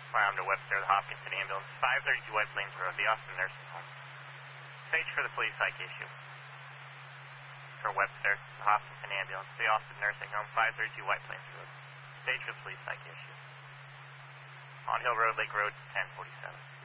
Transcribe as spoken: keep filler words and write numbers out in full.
Climb to Webster, the Hopkinton ambulance, five thirty-two White Plains Road, the Austin Nursing Home. Stage for the police psych issue. For Webster, the Hopkinton ambulance, the Austin Nursing Home, five thirty-two White Plains Road. Stage for the police psych issue. On Hill Road, Lake Road, ten forty-seven.